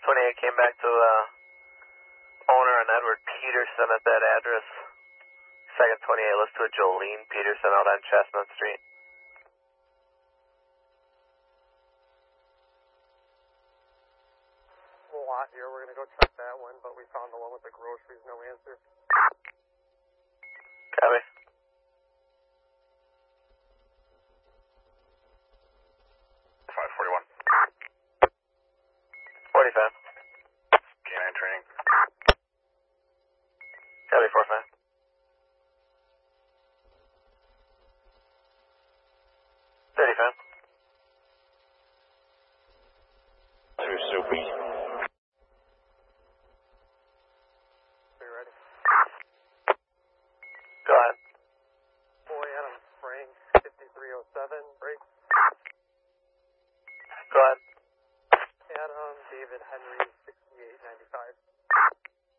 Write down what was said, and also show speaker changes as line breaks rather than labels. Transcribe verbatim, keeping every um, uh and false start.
twenty-eight came back to uh, owner and Edward Peterson at that address. Second twenty-eight, let's do a Jolene Peterson out on Chestnut Street.
A lot here. We're going to go check that one, but we found the one with the groceries, no answer.
Copy.
five forty-one.
forty-five.
K nine training.
Copy, four five. thirty-five.
Two Soupy.
Are you ready?
Go ahead.
Boy Adam Frank, fifty-three oh seven, break.
Go ahead.
Adam David Henry, sixty-eight ninety-five.